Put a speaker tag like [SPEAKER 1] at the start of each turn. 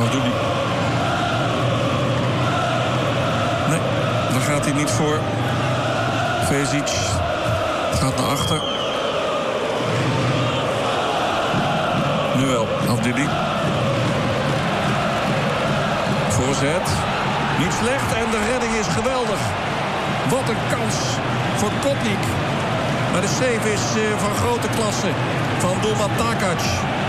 [SPEAKER 1] Afdouli. Nee, daar gaat hij niet voor. Vezic gaat naar achter. Nu wel, Afdouli. Voorzet. Niet slecht en de redding is geweldig. Wat een kans voor Kotnik. Maar de save is van grote klasse van doelman Takac.